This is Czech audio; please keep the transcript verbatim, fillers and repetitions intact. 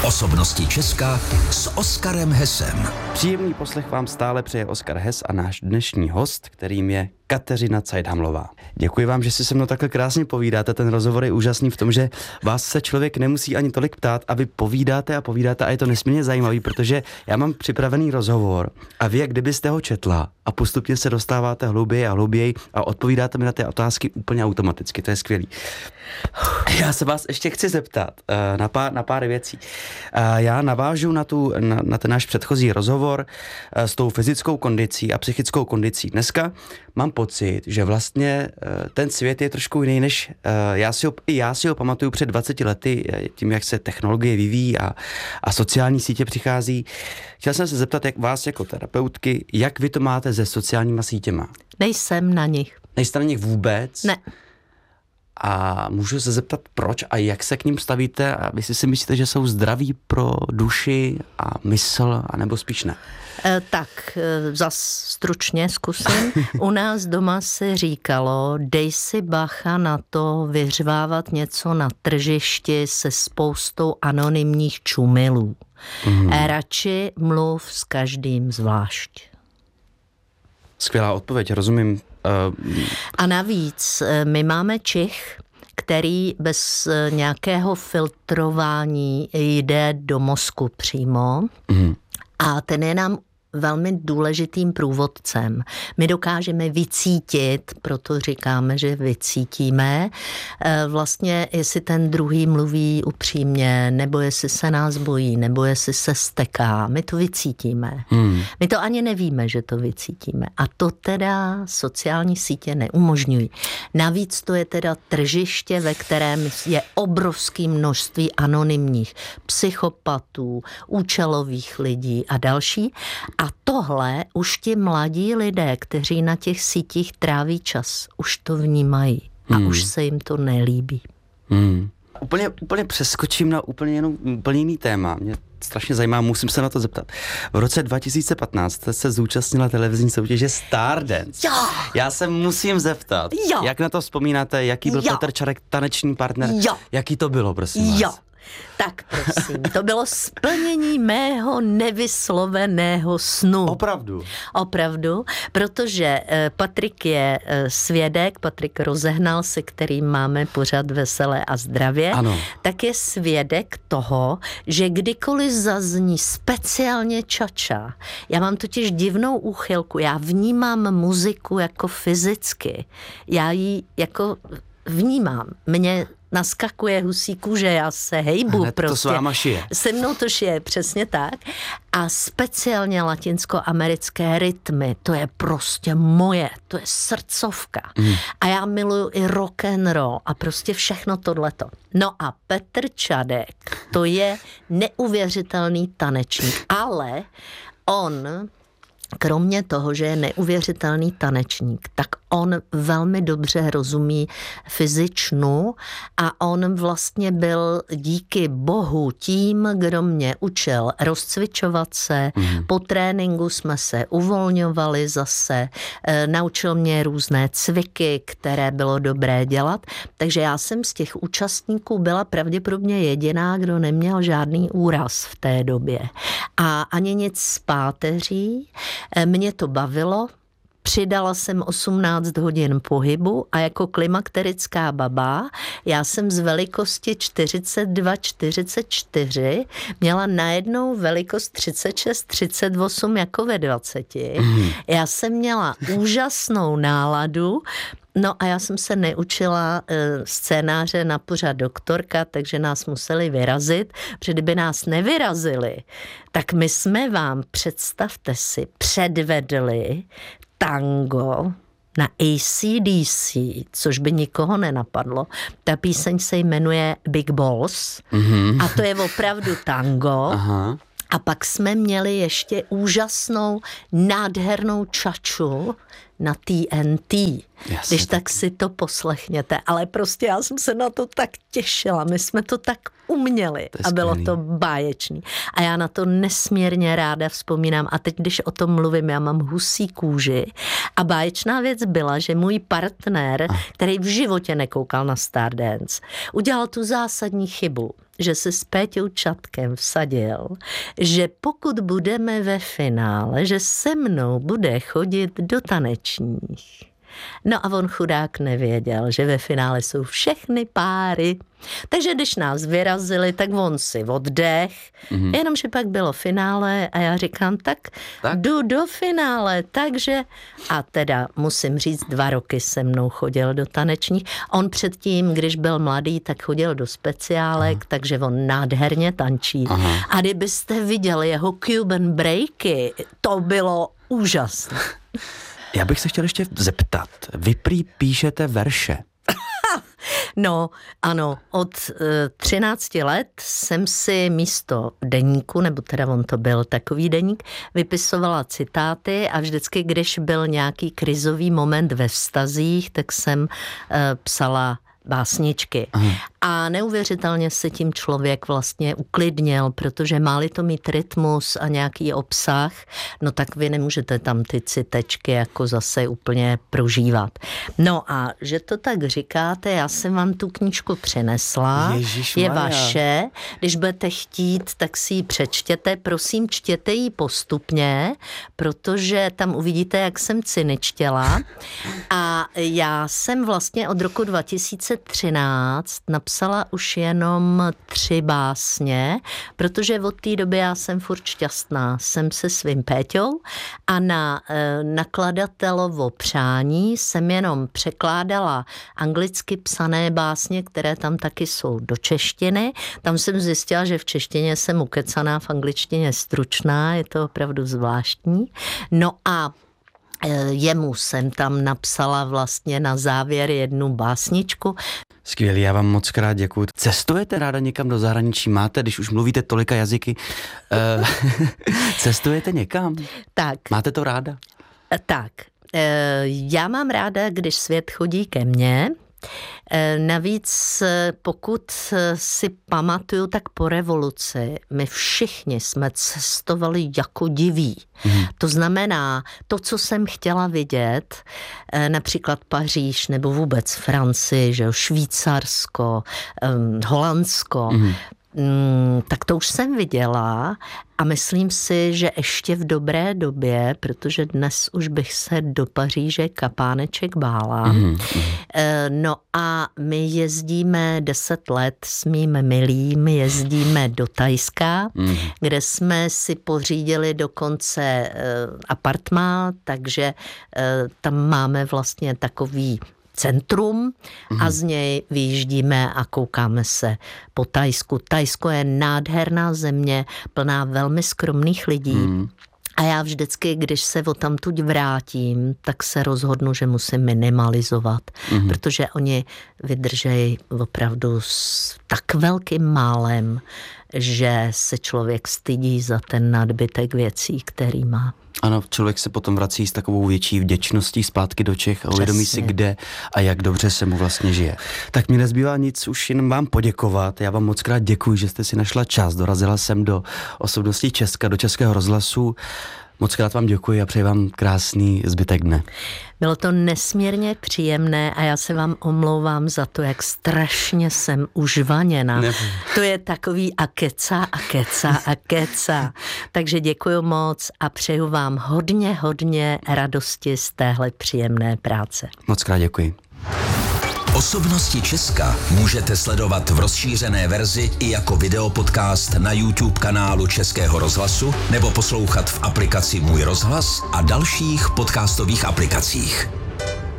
Osobnosti Česka s Oskarem Hesem. Příjemný poslech vám stále přeje Oskar Hes a náš dnešní host, kterým je Kateřina Cajdhamlová. Děkuji vám, že si se mnou takhle krásně povídáte. Ten rozhovor je úžasný v tom, že vás se člověk nemusí ani tolik ptát a vy povídáte a povídáte a je to nesmírně zajímavý, protože já mám připravený rozhovor a vy, jak kdybyste ho četla a postupně se dostáváte hlouběji a hlouběji a odpovídáte mi na ty otázky úplně automaticky. To je skvělý. Já se vás ještě chci zeptat uh, na pár, na pár věcí. Uh, já navážu na, tu, na, na ten náš předchozí rozhovor uh, s tou fyzickou kondicí a psychickou kondicí. Dneska mám pocit, že vlastně uh, ten svět je trošku jiný, než uh, já si ho, i já si ho pamatuju před dvaceti lety, tím, jak se technologie vyvíjí a, a sociální sítě přichází. Chtěl jsem se zeptat, jak vás jako terapeutky, jak vy to máte se sociálníma sítěma? Nejsem na nich. Nejste na nich vůbec? Ne. A můžu se zeptat, proč a jak se k ním stavíte a vy si myslíte, že jsou zdraví pro duši a mysl, anebo spíš ne? E, tak, e, zas stručně zkusím. U nás doma se říkalo, dej si bacha na to vyřvávat něco na tržišti se spoustou anonymních čumilů. Mm. E, radši mluv s každým zvlášť. Skvělá odpověď, rozumím. Uh... A navíc my máme Čich, který bez nějakého filtrování jde do mozku přímo mm. a ten je nám velmi důležitým průvodcem. My dokážeme vycítit, proto říkáme, že vycítíme, vlastně jestli ten druhý mluví upřímně, nebo jestli se nás bojí, nebo jestli se steká. My to vycítíme. Hmm. My to ani nevíme, že to vycítíme. A to teda sociální sítě neumožňují. Navíc to je teda tržiště, ve kterém je obrovské množství anonymních psychopatů, účelových lidí a další. A tohle už ti mladí lidé, kteří na těch sítích tráví čas, už to vnímají a hmm. už se jim to nelíbí. Hmm. Úplně, úplně přeskočím na úplně, jenom, úplně jiný téma. Mě strašně zajímá, musím se na to zeptat. V roce dva tisíce patnáct jste se zúčastnila televizní soutěže Stardance. Jo. Já se musím zeptat, jo. jak na to vzpomínáte, jaký byl jo. Petr Čarek taneční partner? Jo. Jaký to bylo, prosím vás? Jo. Tak prosím, to bylo splnění mého nevysloveného snu. Opravdu? Opravdu, protože Patrik je svědek, Patrik Rozehnal, se kterým máme pořad Veselé a zdravě, ano. tak je svědek toho, že kdykoliv zazní speciálně čača, já mám totiž divnou úchylku, já vnímám muziku jako fyzicky, já ji jako vnímám, mě naskakuje husí kůže, já se hejbu. Hned prostě. To s váma šije. Se mnou to šije, přesně tak. A speciálně latinskoamerické rytmy, to je prostě moje, to je srdcovka. Mm. A já miluju i rock and roll a prostě všechno tohleto. No a Petr Čadek, to je neuvěřitelný tanečník, ale on... Kromě toho, že je neuvěřitelný tanečník, tak on velmi dobře rozumí fyzičnu a on vlastně byl díky bohu tím, kdo mě učil rozcvičovat se. Mm. Po tréninku jsme se uvolňovali zase, e, naučil mě různé cviky, které bylo dobré dělat. Takže já jsem z těch účastníků byla pravděpodobně jediná, kdo neměl žádný úraz v té době. A ani nic z páteří. Mě to bavilo, přidala jsem osmnáct hodin pohybu a jako klimakterická baba, já jsem z velikosti čtyřicet dva čtyřicet čtyři měla najednou velikost třicet šest třicet osm jako ve dvaceti. Mm. Já jsem měla úžasnou náladu. No a já jsem se neučila e, scénáře na pořad doktorka, takže nás museli vyrazit, protože kdyby nás nevyrazili, tak my jsme vám, představte si, předvedli tango na A C D C, což by nikoho nenapadlo. Ta píseň se jmenuje Big Balls mm-hmm. a to je opravdu tango. Aha. A pak jsme měli ještě úžasnou, nádhernou čaču na T N T. Jasně, Když tak si to poslechněte, ale prostě já jsem se na to tak těšila, my jsme to tak uměli a bylo to báječný. A já na to nesmírně ráda vzpomínám a teď, když o tom mluvím, já mám husí kůži a báječná věc byla, že můj partner, který v životě nekoukal na Stardance, udělal tu zásadní chybu, že se s Péťou Čatkem vsadil, že pokud budeme ve finále, že se mnou bude chodit do tanečních. No a on chudák nevěděl, že ve finále jsou všechny páry. Takže když nás vyrazili, tak on si oddech, mm-hmm. jenomže pak bylo finále a já říkám, tak, tak jdu do finále, takže a teda musím říct, dva roky se mnou chodil do tanečních. On předtím, když byl mladý, tak chodil do speciálek, aha. takže on nádherně tančí. Aha. A kdybyste viděli jeho Cuban breaky, to bylo úžasné. Já bych se chtěl ještě zeptat, vy prý píšete verše. No, ano, od třinácti let jsem si místo deníku, nebo teda on to byl takový deník, vypisovala citáty a vždycky, když byl nějaký krizový moment ve vztazích, tak jsem uh, psala básničky. Aha. A neuvěřitelně se tím člověk vlastně uklidnil, protože má-li to mít rytmus a nějaký obsah, no tak vy nemůžete tam ty citečky jako zase úplně prožívat. No a že to tak říkáte, já jsem vám tu knížku přinesla, je vaše, když budete chtít, tak si ji přečtěte, prosím, čtěte ji postupně, protože tam uvidíte, jak jsem cyničtěla. A já jsem vlastně od roku dva tisíce třináct napsala už jenom tři básně, protože od té doby já jsem furt šťastná. Jsem se svým Péťou a na e, nakladatelovo přání jsem jenom překládala anglicky psané básně, které tam taky jsou do češtiny. Tam jsem zjistila, že v češtině jsem ukecaná, v angličtině stručná, je to opravdu zvláštní. No a jemu jsem tam napsala vlastně na závěr jednu básničku. Skvělý, já vám moc krát děkuju. Cestujete ráda někam do zahraničí? Máte, když už mluvíte tolika jazyky, uh, cestujete někam? Tak. Máte to ráda? Tak. Já mám ráda, když svět chodí ke mně. Navíc pokud si pamatuju, tak po revoluci my všichni jsme cestovali jako diví. Mm. To znamená, to, co jsem chtěla vidět, například Paříž nebo vůbec Francii, že jo, Švýcarsko, Holandsko, mm. Mm, tak to už jsem viděla a myslím si, že ještě v dobré době, protože dnes už bych se do Paříže kapáneček bála. Mm. No a my jezdíme deset let s mým milým, jezdíme do Thajska, mm. kde jsme si pořídili dokonce apartmán, takže tam máme vlastně takový centrum a z něj vyjíždíme a koukáme se po Thajsku. Thajsko je nádherná země, plná velmi skromných lidí. Mm. A já vždycky, když se odtamtud vrátím, tak se rozhodnu, že musím minimalizovat, mm. protože oni vydržejí opravdu s tak velkým málem, že se člověk stydí za ten nadbytek věcí, který má. Ano, člověk se potom vrací s takovou větší vděčností zpátky do Čech a uvědomí si, kde a jak dobře se mu vlastně žije. Tak mi nezbývá nic, už jenom vám poděkovat. Já vám moc krát děkuji, že jste si našla čas. Dorazila jsem do Osobností Česka, do Českého rozhlasu. Moc krát vám děkuji a přeji vám krásný zbytek dne. Bylo to nesmírně příjemné a já se vám omlouvám za to, jak strašně jsem užvaněna. Ne. To je takový a keca a keca a keca. Takže děkuji moc a přeju vám hodně, hodně radosti z téhle příjemné práce. Moc krát děkuji. Osobnosti Česka můžete sledovat v rozšířené verzi i jako videopodcast na YouTube kanálu Českého rozhlasu nebo poslouchat v aplikaci Můj rozhlas a dalších podcastových aplikacích.